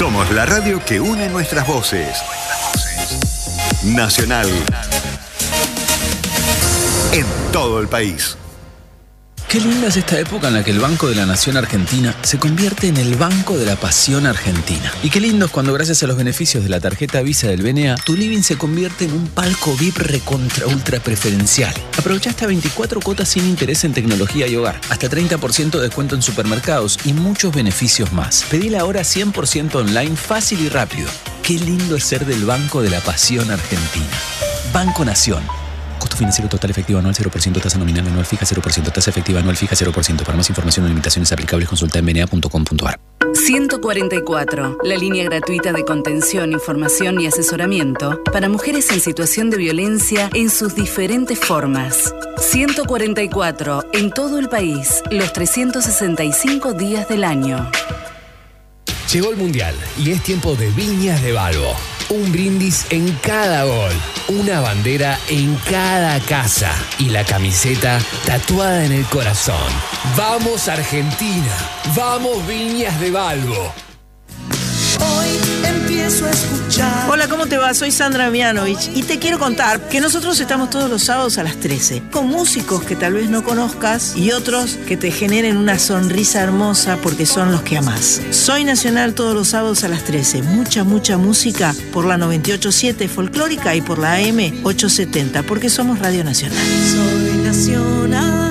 Somos la radio que une nuestras voces. Nacional. En todo el país. Qué linda es esta época en la que el Banco de la Nación Argentina se convierte en el Banco de la Pasión Argentina. Y qué lindo es cuando, gracias a los beneficios de la tarjeta Visa del BNA, tu living se convierte en un palco VIP recontra ultra preferencial. Aprovecha hasta 24 cuotas sin interés en tecnología y hogar, hasta 30% de descuento en supermercados y muchos beneficios más. Pedila ahora 100% online, fácil y rápido. Qué lindo es ser del Banco de la Pasión Argentina. Banco Nación. Costo financiero total efectivo anual 0%, tasa nominal anual fija 0%, tasa efectiva anual fija 0%. Para más información o limitaciones aplicables consulta en bna.com.ar. 144, la línea gratuita de contención, información y asesoramiento para mujeres en situación de violencia en sus diferentes formas. 144, en todo el país, los 365 días del año. Llegó el Mundial y es tiempo de Viñas de Balbo. Un brindis en cada gol, una bandera en cada casa y la camiseta tatuada en el corazón. ¡Vamos Argentina! ¡Vamos Viñas de Balbo! Hoy empiezo a escuchar. Hola, ¿cómo te va? Soy Sandra Mianovich y te quiero contar que nosotros estamos todos los sábados a las 13 con músicos que tal vez no conozcas y otros que te generen una sonrisa hermosa porque son los que amás. Soy Nacional todos los sábados a las 13. Mucha música por la 98.7 folclórica y por la AM 870 porque somos Radio Nacional. Soy Nacional.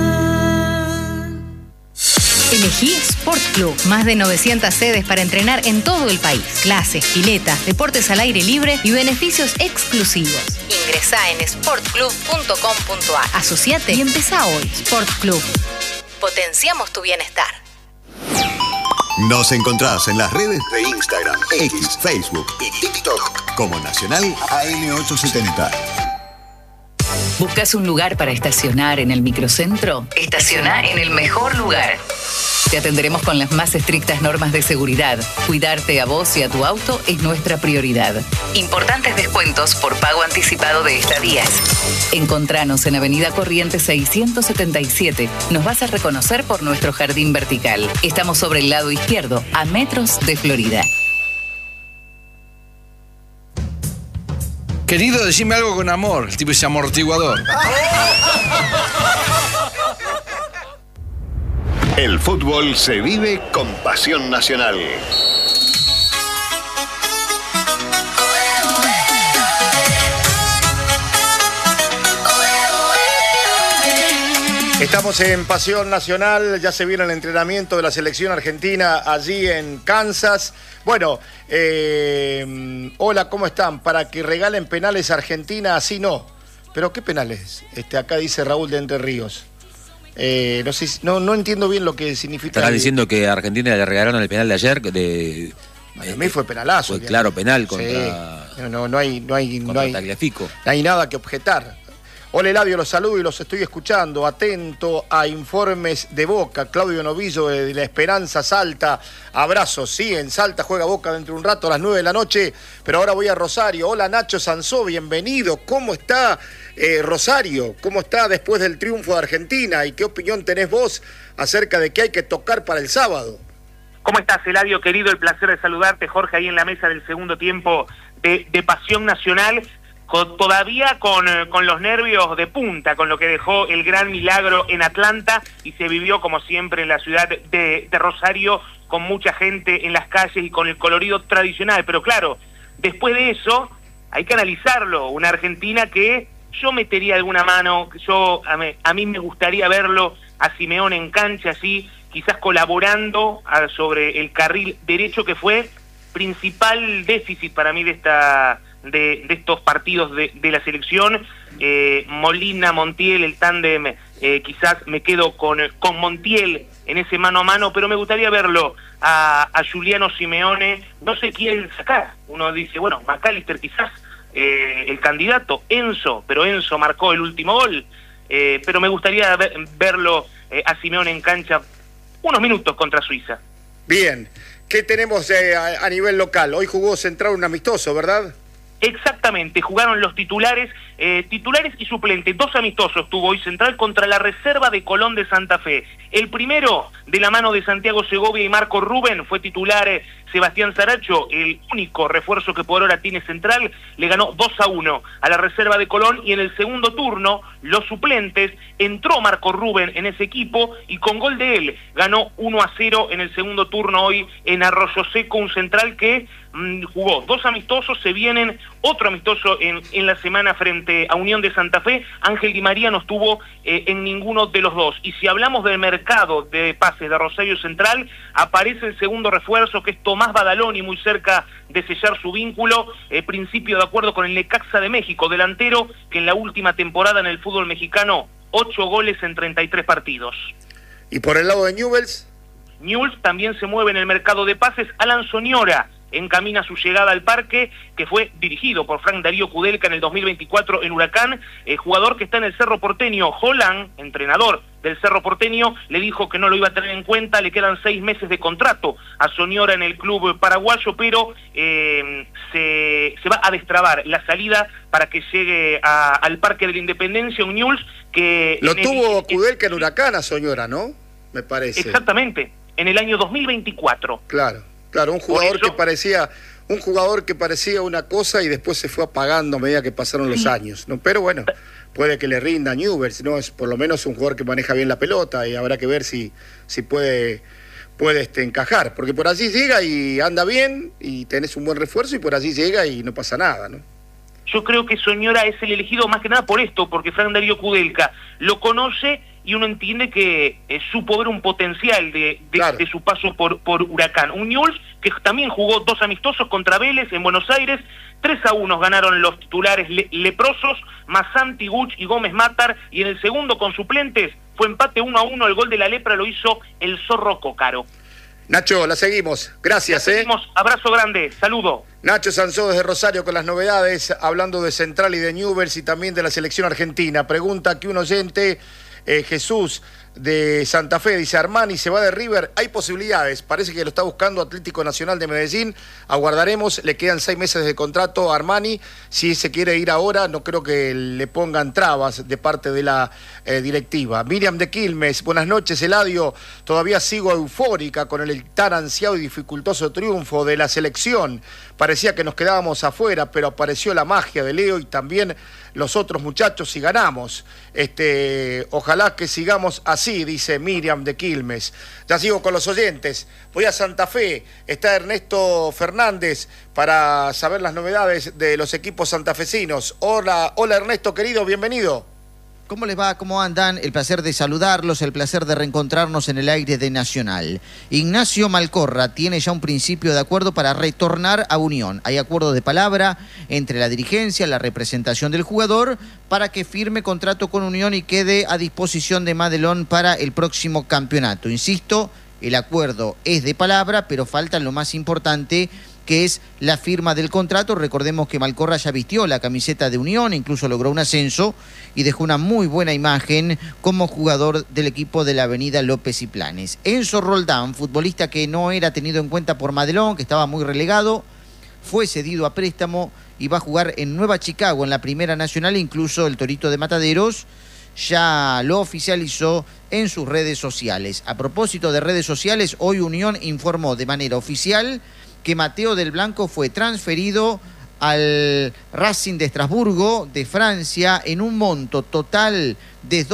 Elegí Sport Club. Más de 900 sedes para entrenar en todo el país. Clases, piletas, deportes al aire libre y beneficios exclusivos. Ingresá en sportclub.com.ar. Asociate y empezá hoy. Sport Club. Potenciamos tu bienestar. Nos encontrás en las redes de Instagram, X, Facebook y TikTok como Nacional AM870. ¿Buscas un lugar para estacionar en el microcentro? Estaciona en el mejor lugar. Te atenderemos con las más estrictas normas de seguridad. Cuidarte a vos y a tu auto es nuestra prioridad. Importantes descuentos por pago anticipado de estadías. Encontranos en Avenida Corrientes 677. Nos vas a reconocer por nuestro jardín vertical. Estamos sobre el lado izquierdo, a metros de Florida. Querido, decime algo con amor. El tipo es amortiguador. El fútbol se vive con pasión nacional. Estamos en Pasión Nacional, ya se viene el entrenamiento de la selección argentina allí en Kansas. Bueno, hola, ¿cómo están? Para que regalen penales a Argentina, así no. ¿Pero qué penales? Acá dice Raúl de Entre Ríos. No sé, no entiendo bien lo que significa. Estarás diciendo que a Argentina le regalaron el penal de ayer a mí fue penalazo. Fue claro penal contra. Sí. No hay Tagliafico. No hay nada que objetar. Hola Eladio, los saludo y los estoy escuchando. Atento a informes de Boca. Claudio Novillo de La Esperanza, Salta. Abrazos, sí, en Salta juega Boca dentro de un rato a las 9 de la noche. Pero ahora voy a Rosario. Hola Nacho Sansó, bienvenido. ¿Cómo está Rosario? ¿Cómo está después del triunfo de Argentina? ¿Y qué opinión tenés vos acerca de qué hay que tocar para el sábado? ¿Cómo estás, Eladio, querido? El placer de saludarte, Jorge, ahí en la mesa del segundo tiempo de Pasión Nacional. Todavía con los nervios de punta, con lo que dejó el gran milagro en Atlanta y se vivió como siempre en la ciudad de Rosario, con mucha gente en las calles y con el colorido tradicional. Pero claro, después de eso hay que analizarlo. Una Argentina que yo metería alguna mano, a mí me gustaría verlo a Simeone en cancha, así, quizás colaborando sobre el carril derecho, que fue principal déficit para mí de estos partidos de la selección. Molina, Montiel, el tándem, quizás me quedo con Montiel en ese mano a mano, pero me gustaría verlo a Giuliano Simeone. No sé quién sacar. Uno dice, bueno, McAllister quizás, el candidato, Enzo, pero Enzo marcó el último gol. Pero me gustaría verlo a Simeone en cancha unos minutos contra Suiza. Bien. ¿Qué tenemos a nivel local? Hoy jugó Central un amistoso, ¿verdad? Exactamente, jugaron los titulares y suplentes. 2 amistosos tuvo hoy Central contra la reserva de Colón de Santa Fe. El primero, de la mano de Santiago Segovia y Marco Rubén, fue titular Sebastián Saracho, el único refuerzo que por ahora tiene Central, le ganó 2-1 a la reserva de Colón, y en el segundo turno, los suplentes, entró Marco Rubén en ese equipo y con gol de él ganó 1-0 en el segundo turno hoy en Arroyo Seco, un Central que jugó 2 amistosos, se vienen otro amistoso en la semana frente a Unión de Santa Fe. Ángel Di María no estuvo en ninguno de los dos. Y si hablamos del mercado de pases de Rosario Central, aparece el segundo refuerzo, que es Tomás Badaloni, muy cerca de sellar su vínculo, principio de acuerdo con el Necaxa de México, delantero que en la última temporada en el fútbol mexicano, 8 goles en 33 partidos. ¿Y por el lado de Newell's? Newell's también se mueve en el mercado de pases. Alan Soñora encamina su llegada al parque, que fue dirigido por Frank Darío Kudelka en el 2024 en Huracán, jugador que está en el Cerro Porteño. Holland, entrenador del Cerro Porteño, le dijo que no lo iba a tener en cuenta, le quedan 6 meses de contrato a Soñora en el club paraguayo, pero se va a destrabar la salida para que llegue al Parque de la Independencia, un Newell's que... Lo tuvo Kudelka en Huracán a Soñora, ¿no? Me parece. Exactamente, en el año 2024. Claro, un jugador que parecía una cosa y después se fue apagando a medida que pasaron los años, ¿no? Pero bueno, puede que le rinda a Newell's, ¿no? Es por lo menos un jugador que maneja bien la pelota y habrá que ver si puede encajar, porque por allí llega y anda bien y tenés un buen refuerzo, y por allí llega y no pasa nada, ¿no? Yo creo que Soñora es el elegido más que nada por esto, porque Frank Darío Kudelka lo conoce y uno entiende que supo ver un potencial de su paso por Huracán. Un Newell's que también jugó 2 amistosos contra Vélez en Buenos Aires, 3-1 ganaron los titulares leprosos, Masanti, Guch y Gómez Matar, y en el segundo con suplentes fue empate 1-1, el gol de la lepra lo hizo el Zorro Cócaro. Nacho, la seguimos. Gracias, Abrazo grande, saludo. Nacho Sansó desde Rosario con las novedades, hablando de Central y de Newell's y también de la selección argentina. Pregunta que un oyente, Jesús de Santa Fe, dice: Armani se va de River, hay posibilidades, parece que lo está buscando Atlético Nacional de Medellín, aguardaremos, le quedan 6 meses de contrato a Armani, si se quiere ir ahora no creo que le pongan trabas de parte de la directiva. Miriam de Quilmes, buenas noches Eladio, todavía sigo eufórica con el tan ansiado y dificultoso triunfo de la selección, parecía que nos quedábamos afuera, pero apareció la magia de Leo y también los otros muchachos y ganamos. Ojalá que sigamos así, dice Miriam de Quilmes. Ya sigo con los oyentes. Voy a Santa Fe. Está Ernesto Fernández para saber las novedades de los equipos santafesinos. Hola Ernesto, querido, bienvenido. ¿Cómo les va? ¿Cómo andan? El placer de saludarlos, el placer de reencontrarnos en el aire de Nacional. Ignacio Malcorra tiene ya un principio de acuerdo para retornar a Unión. Hay acuerdo de palabra entre la dirigencia, la representación del jugador, para que firme contrato con Unión y quede a disposición de Madelón para el próximo campeonato. Insisto, el acuerdo es de palabra, pero falta lo más importante, que es la firma del contrato. Recordemos que Malcorra ya vistió la camiseta de Unión, incluso logró un ascenso y dejó una muy buena imagen como jugador del equipo de la avenida López y Planes. Enzo Roldán, futbolista que no era tenido en cuenta por Madelón, que estaba muy relegado, fue cedido a préstamo y va a jugar en Nueva Chicago en la Primera Nacional. Incluso el Torito de Mataderos ya lo oficializó en sus redes sociales. A propósito de redes sociales, hoy Unión informó de manera oficial que Mateo del Blanco fue transferido al Racing de Estrasburgo de Francia en un monto total de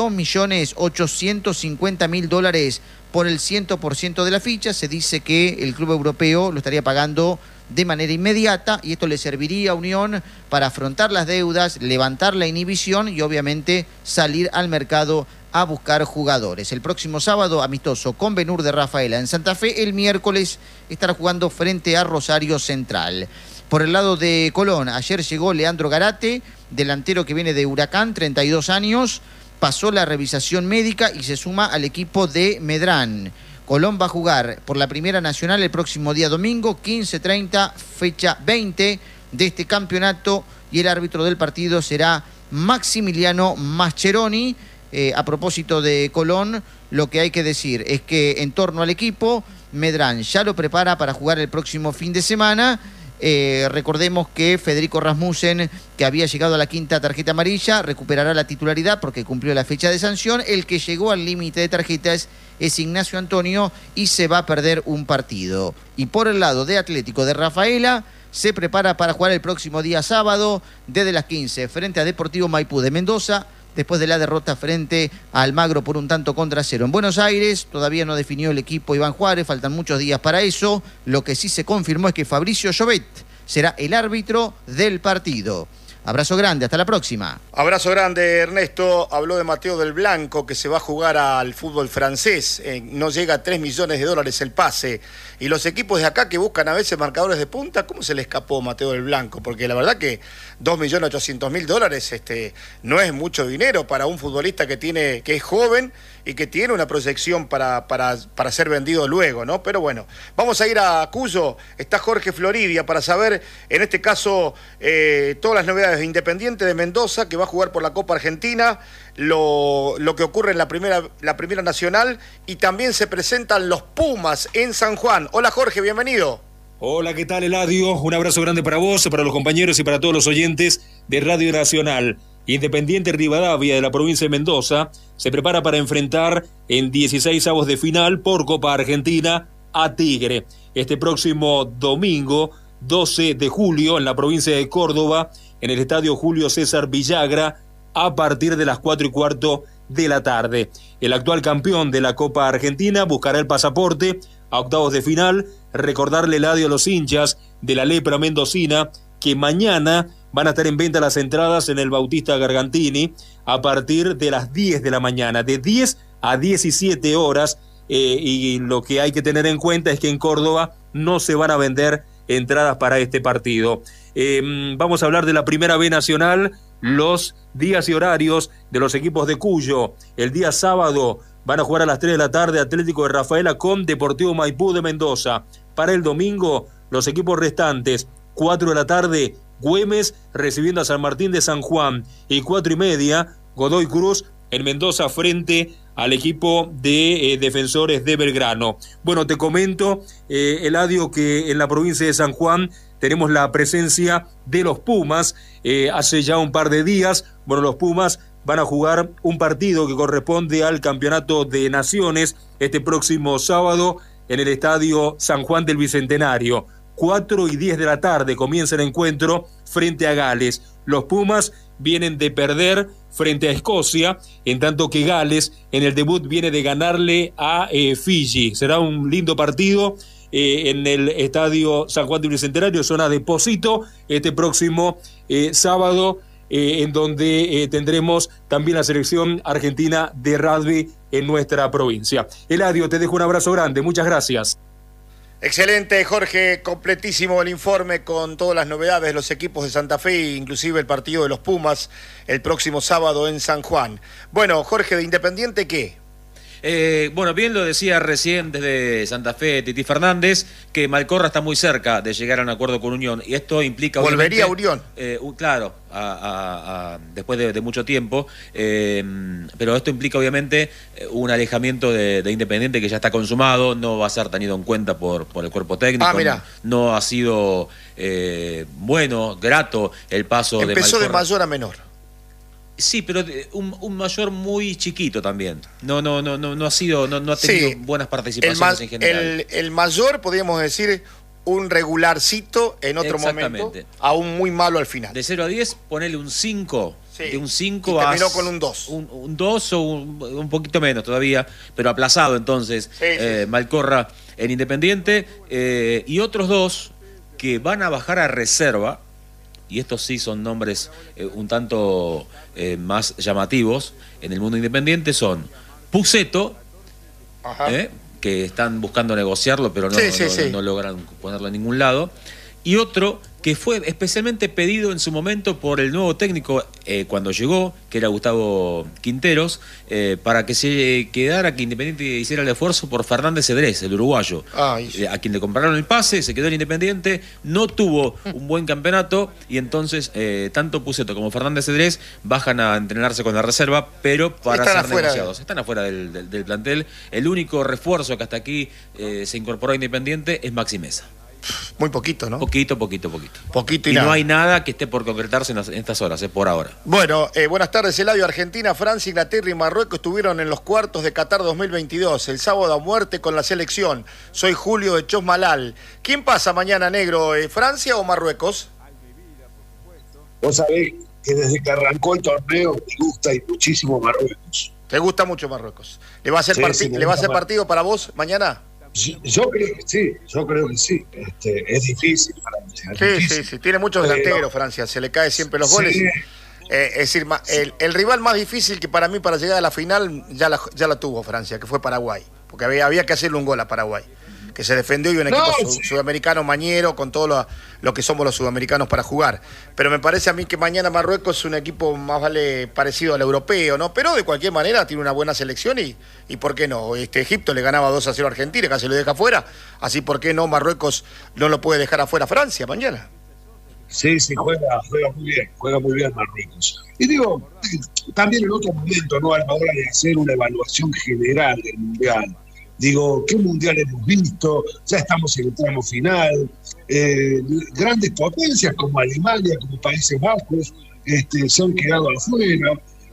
$2.850.000 por el 100% de la ficha. Se dice que el club europeo lo estaría pagando de manera inmediata y esto le serviría a Unión para afrontar las deudas, levantar la inhibición y obviamente salir al mercado a buscar jugadores. El próximo sábado, amistoso con Ben-Hur de Rafaela en Santa Fe. El miércoles estará jugando frente a Rosario Central. Por el lado de Colón, ayer llegó Leandro Garate, delantero que viene de Huracán, 32 años, pasó la revisación médica y se suma al equipo de Medrán. Colón va a jugar por la Primera Nacional el próximo día domingo, 15:30, fecha 20 de este campeonato, y el árbitro del partido será Maximiliano Mascheroni. A propósito de Colón, lo que hay que decir es que en torno al equipo, Medrán ya lo prepara para jugar el próximo fin de semana Recordemos que Federico Rasmussen, que había llegado a la 5ª tarjeta amarilla, recuperará la titularidad porque cumplió la fecha de sanción. El que llegó al límite de tarjetas es Ignacio Antonio y se va a perder un partido. Y por el lado de Atlético de Rafaela, se prepara para jugar el próximo día sábado desde las 15 frente a Deportivo Maipú de Mendoza, después de la derrota frente a Almagro por 1-0. En Buenos Aires todavía no definió el equipo Iván Juárez, faltan muchos días para eso. Lo que sí se confirmó es que Fabricio Llobet será el árbitro del partido. Abrazo grande, hasta la próxima. Abrazo grande, Ernesto. Habló de Mateo del Blanco, que se va a jugar al fútbol francés. No llega a 3 millones de dólares el pase. Y los equipos de acá que buscan a veces marcadores de punta, ¿cómo se le escapó Mateo del Blanco? Porque la verdad que 2.800.000 dólares no es mucho dinero para un futbolista que es joven y que tiene una proyección para ser vendido luego, ¿no? Pero bueno, vamos a ir a Cuyo. Está Jorge Floridia para saber, en este caso, todas las novedades de Independiente de Mendoza, que va a jugar por la Copa Argentina, lo que ocurre en la primera nacional, y también se presentan los Pumas en San Juan. Hola Jorge, bienvenido. Hola, ¿qué tal, Eladio? Un abrazo grande para vos, para los compañeros y para todos los oyentes de Radio Nacional. Independiente Rivadavia de la provincia de Mendoza se prepara para enfrentar en 16avos de final por Copa Argentina a Tigre. Este próximo domingo, 12 de julio, en la provincia de Córdoba, en el estadio Julio César Villagra, a partir de las 4:15 de la tarde. El actual campeón de la Copa Argentina buscará el pasaporte a octavos de final. Recordarle, Eladio, a los hinchas de la Lepra mendocina que mañana van a estar en venta las entradas en el Bautista Gargantini a partir de las 10 de la mañana, de 10 a 17 horas, y lo que hay que tener en cuenta es que en Córdoba no se van a vender entradas para este partido. Vamos a hablar de la Primera B Nacional, los días y horarios de los equipos de Cuyo. El día sábado van a jugar a las 3 de la tarde Atlético de Rafaela con Deportivo Maipú de Mendoza. Para el domingo, los equipos restantes, 4 de la tarde, Güemes recibiendo a San Martín de San Juan, y 4:30, Godoy Cruz en Mendoza frente al equipo de Defensores de Belgrano. Bueno, te comento, Eladio, que en la provincia de San Juan tenemos la presencia de los Pumas. Hace ya un par de días, bueno, los Pumas van a jugar un partido que corresponde al Campeonato de Naciones este próximo sábado en el Estadio San Juan del Bicentenario. 4:10 de la tarde comienza el encuentro frente a Gales. Los Pumas vienen de perder frente a Escocia, en tanto que Gales en el debut viene de ganarle a Fiji. Será un lindo partido en el Estadio San Juan del Bicentenario, zona de Pocito, este próximo sábado, en donde tendremos también la selección argentina de rugby en nuestra provincia. Eladio, te dejo un abrazo grande, muchas gracias. Excelente, Jorge, completísimo el informe con todas las novedades de los equipos de Santa Fe, inclusive el partido de los Pumas el próximo sábado en San Juan. Bueno, Jorge, de Independiente, ¿qué? Bueno, bien lo decía recién desde Santa Fe Titi Fernández, que Malcorra está muy cerca de llegar a un acuerdo con Unión, y esto implica... ¿Volvería a Unión? Claro, después de mucho tiempo, pero esto implica obviamente un alejamiento de Independiente que ya está consumado, no va a ser tenido en cuenta por el cuerpo técnico. No ha sido grato el paso de Malcorra. Empezó de mayor a menor. Sí, pero un mayor muy chiquito también. No ha tenido buenas participaciones en general. El mayor, podríamos decir, un regularcito en otro momento, a un muy malo al final. De 0 a 10, ponele un 5. Sí. De un 5 y terminó con un 2. Un 2 o un poquito menos todavía, pero aplazado entonces. Malcorra en Independiente. Y otros 2 que van a bajar a reserva. Y estos sí son nombres un tanto más llamativos en el mundo independiente, son Pusetto, que están buscando negociarlo, pero no logran ponerlo en ningún lado, y otro que fue especialmente pedido en su momento por el nuevo técnico cuando llegó, que era Gustavo Quinteros, para que se quedara, que Independiente hiciera el esfuerzo por Fernández Cedrés, el uruguayo, a quien le compraron el pase, se quedó en Independiente, no tuvo un buen campeonato, y entonces tanto Pusetto como Fernández Cedrés bajan a entrenarse con la reserva, pero para ser negociados. Están afuera del plantel. El único refuerzo que hasta aquí se incorporó a Independiente es Maxi Mesa. Muy poquito, ¿no? Poquito Poquito y no nada. hay nada que esté por concretarse en estas horas, por ahora. Bueno, buenas tardes, Eladio. Argentina, Francia, Inglaterra y Marruecos estuvieron en los cuartos de Qatar 2022. El sábado a muerte con la selección. Soy Julio de Chosmalal. ¿Quién pasa mañana, negro? ¿Francia o Marruecos? Vos sabés que desde que arrancó el torneo me gusta y muchísimo Marruecos. ¿Te gusta mucho Marruecos? ¿Le va a hacer, ¿le va a hacer partido para vos mañana? Yo creo que sí. Es difícil, Francia. Sí. Tiene muchos delanteros, Francia. Se le cae siempre los goles. Es decir, el rival más difícil que para mí para llegar a la final ya la tuvo Francia, que fue Paraguay. Porque había que hacerle un gol a Paraguay. Que se defendió y un equipo sudamericano mañero con todo lo que somos los sudamericanos para jugar. Pero me parece a mí que mañana Marruecos es un equipo más parecido al europeo, ¿no? Pero de cualquier manera tiene una buena selección y ¿por qué no? Egipto le ganaba 2-0 a Argentina, casi lo deja afuera. Así, ¿por qué no Marruecos no lo puede dejar afuera a Francia mañana? Sí, juega muy bien Marruecos. Y digo, también en otro momento, ¿no? A la hora de hacer una evaluación general del Mundial. Digo, ¿qué mundial hemos visto? Ya estamos en el tramo final. Grandes potencias como Alemania, como Países Bajos, se han quedado afuera.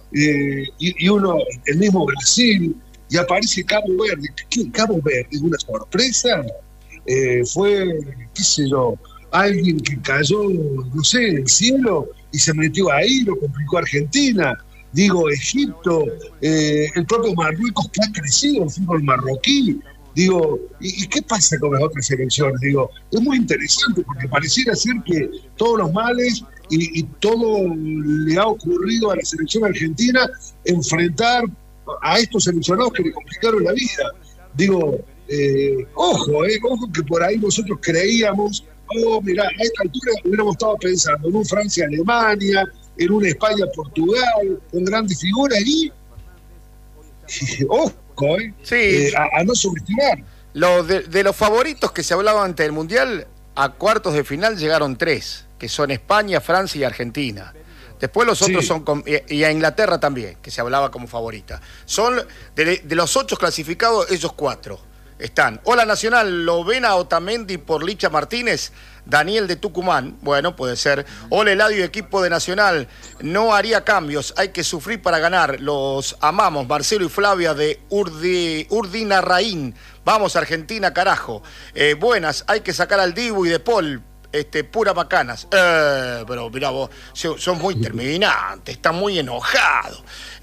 Y uno, el mismo Brasil, y aparece Cabo Verde. ¿Qué Cabo Verde? ¿Una sorpresa? Fue, qué sé yo, alguien que cayó, no sé, del cielo y se metió ahí, lo complicó a Argentina. Digo, Egipto, el propio Marruecos que ha crecido el fútbol marroquí. Digo, ¿y qué pasa con las otras selecciones? Digo, es muy interesante porque pareciera ser que todos los males y todo le ha ocurrido a la selección argentina enfrentar a estos seleccionados que le complicaron la vida. Digo, ojo que por ahí nosotros creíamos, mirá, a esta altura hubiéramos estado pensando en un Francia-Alemania, en una España-Portugal, con grandes figuras y ojo, a no subestimar. De los favoritos que se hablaba ante el Mundial, a cuartos de final llegaron 3, que son España, Francia y Argentina. Después los otros son, y a Inglaterra también, que se hablaba como favorita. Son, de los 8 clasificados, ellos 4 están. Hola Nacional, Lovena Otamendi por Licha Martínez, Daniel de Tucumán, bueno, puede ser. Hola Eladio, equipo de Nacional, no haría cambios, hay que sufrir para ganar, los amamos, Marcelo y Flavia de Urdinarraín, vamos Argentina, carajo. Buenas, hay que sacar al Dibu y de Paul, pura macanas. Pero mirá vos, son muy terminantes, están muy enojados.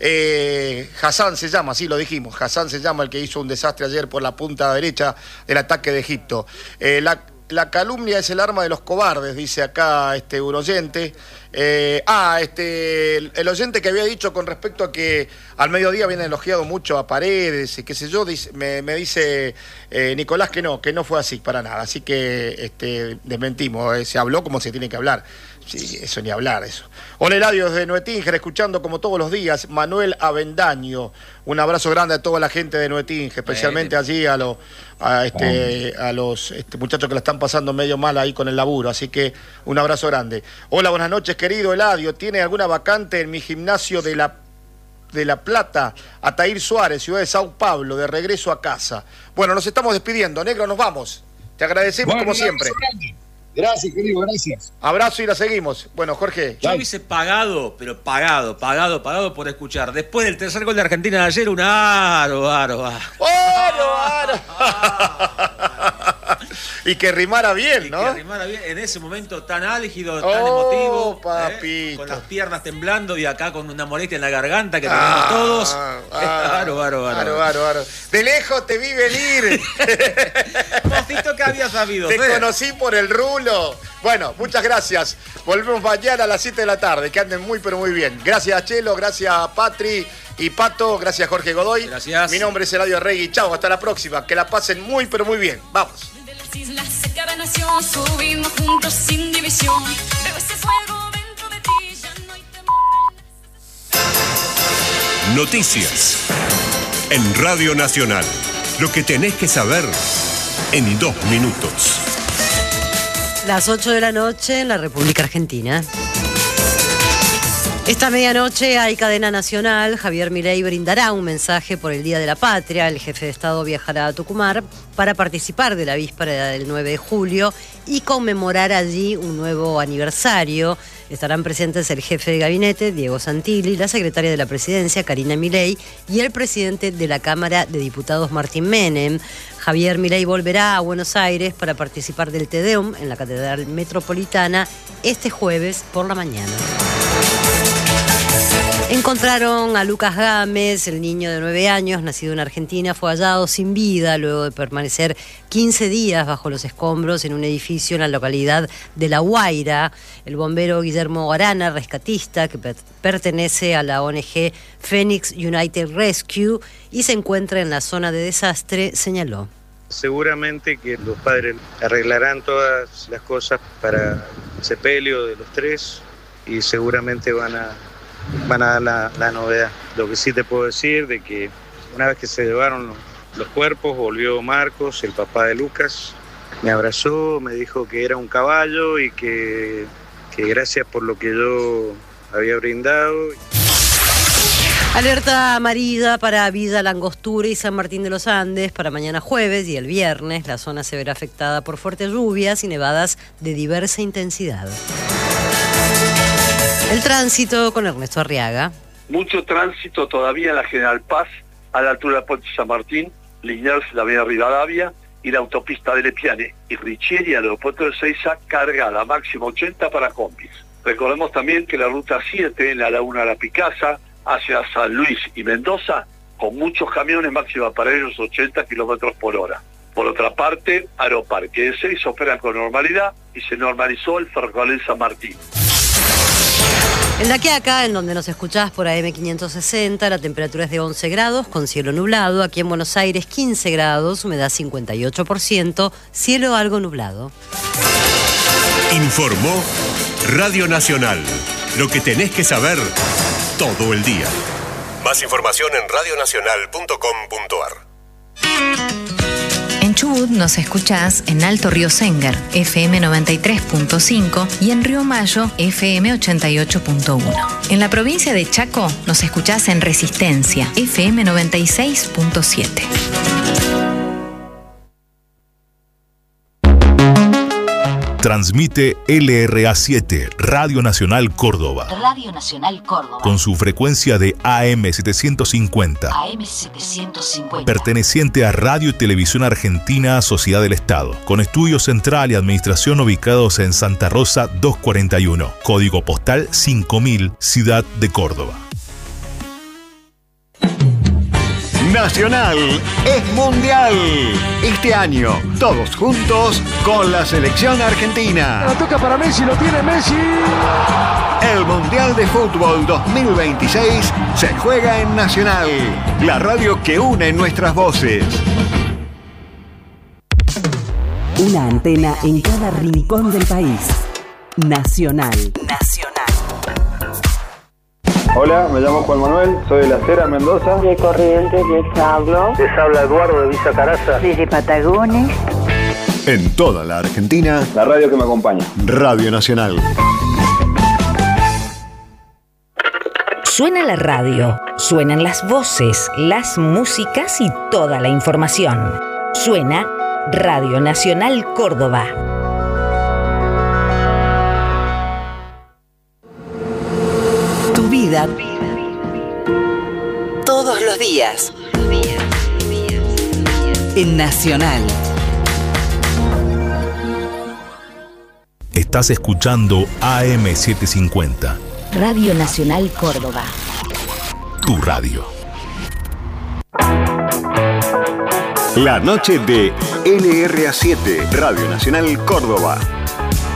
Hassan se llama, sí lo dijimos, Hassan se llama el que hizo un desastre ayer por la punta derecha del ataque de Egipto. La calumnia es el arma de los cobardes, dice acá un oyente. El oyente que había dicho con respecto a que al mediodía viene elogiado mucho a Paredes y qué sé yo, me dice Nicolás que no fue así para nada, así que desmentimos, se habló como se tiene que hablar. Sí, eso ni hablar, eso. Hola Eladio desde Nuetínger, escuchando como todos los días, Manuel Avendaño. Un abrazo grande a toda la gente de Nuetínger, especialmente allí a los muchachos que la están pasando medio mal ahí con el laburo, así que un abrazo grande. Hola, buenas noches, querido Eladio. ¿Tiene alguna vacante en mi gimnasio de La Plata? Ataír Suárez, ciudad de Sao Paulo, de regreso a casa. Bueno, nos estamos despidiendo, negro, nos vamos. Te agradecemos como siempre. Gracias, querido, gracias. Abrazo y la seguimos. Bueno, Jorge. Yo hubiese pagado, pero pagado por escuchar. Después del tercer gol de Argentina de ayer, un aro. Y que rimara bien, ¿no? Que rimara bien en ese momento tan álgido, tan emotivo. Papito. Con las piernas temblando y acá con una molestia en la garganta que tenemos todos. Aro. De lejos te vi venir. Mocito que había sabido. Te conocí por el rulo. Bueno, muchas gracias. Volvemos mañana a las 7 de la tarde. Que anden muy, pero muy bien. Gracias, Chelo. Gracias, Patri y Pato. Gracias, Jorge Godoy. Gracias. Mi nombre es Eladio Regui. Chao, hasta la próxima. Que la pasen muy, pero muy bien. Vamos. Islas de cada nación, subimos juntos sin división. Veo ese fuego dentro de ti, ya no hay temor. Noticias en Radio Nacional. Lo que tenés que saber en 2 minutos. Las 8 de la noche en la República Argentina. Esta medianoche hay cadena nacional. Javier Milei brindará un mensaje por el Día de la Patria. El jefe de Estado viajará a Tucumán para participar de la víspera del 9 de julio y conmemorar allí un nuevo aniversario. Estarán presentes el jefe de gabinete, Diego Santilli, la secretaria de la Presidencia, Karina Milei, y el presidente de la Cámara de Diputados, Martín Menem. Javier Milei volverá a Buenos Aires para participar del Te Deum en la Catedral Metropolitana este jueves por la mañana. Encontraron a Lucas Gámez, el niño de 9 años, nacido en Argentina, fue hallado sin vida luego de permanecer 15 días bajo los escombros en un edificio en la localidad de La Guaira. El bombero Guillermo Arana, rescatista, que pertenece a la ONG Phoenix United Rescue y se encuentra en la zona de desastre, señaló. Seguramente que los padres arreglarán todas las cosas para el sepelio de los tres y seguramente van a dar la novedad. Lo que sí te puedo decir de que una vez que se llevaron los cuerpos, volvió Marcos, el papá de Lucas, me abrazó, me dijo que era un caballo y que gracias por lo que yo había brindado. Alerta amarilla para Villa Langostura y San Martín de los Andes para mañana jueves y el viernes. La zona se verá afectada por fuertes lluvias y nevadas de diversa intensidad. El tránsito con Ernesto Arriaga. Mucho tránsito todavía en la General Paz, a la altura del Puente San Martín, Liniers, la avenida Rivadavia y la autopista de Lepiane. Y Richieri, al aeropuerto de Ezeiza, cargada, máximo 80 para combis. Recordemos también que la ruta 7, en la Laguna de la Picasa, hacia San Luis y Mendoza, con muchos camiones, máxima para ellos 80 kilómetros por hora. Por otra parte, Aeroparque de Ezeiza operan con normalidad y se normalizó el ferrocarril San Martín. En La Quiaca, en donde nos escuchás por AM560, la temperatura es de 11 grados, con cielo nublado. Aquí en Buenos Aires, 15 grados, humedad 58%, cielo algo nublado. Informó Radio Nacional. Lo que tenés que saber todo el día. Más información en radionacional.com.ar. En Chubut nos escuchás en Alto Río Sengar, FM 93.5 y en Río Mayo, FM 88.1. En la provincia de Chaco nos escuchás en Resistencia, FM 96.7. Transmite LRA7, Radio Nacional Córdoba. Radio Nacional Córdoba. Con su frecuencia de AM750. AM750. Perteneciente a Radio y Televisión Argentina, Sociedad del Estado. Con estudio central y administración ubicados en Santa Rosa 241. Código postal 5000, Ciudad de Córdoba. Nacional es mundial. Este año, todos juntos con la selección argentina. La toca para Messi, lo tiene Messi. El Mundial de Fútbol 2026 se juega en Nacional, la radio que une nuestras voces. Una antena en cada rincón del país. Nacional. Hola, me llamo Juan Manuel, soy de La Cera, Mendoza. De Corrientes les hablo. Les habla Eduardo de Villa Caraza. Desde Patagones. En toda la Argentina, la radio que me acompaña. Radio Nacional. Suena la radio, suenan las voces, las músicas y toda la información. Suena Radio Nacional Córdoba. Tu vida. Todos los días. En Nacional. Estás escuchando AM750. Radio Nacional Córdoba. Tu radio. La noche de LRA7, Radio Nacional Córdoba.